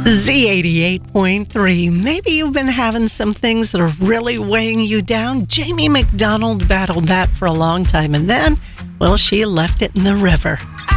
Z88.3. Maybe you've been having some things that are really weighing you down. Jamie McDonald battled that for a long time, and then, well, she left it in the river.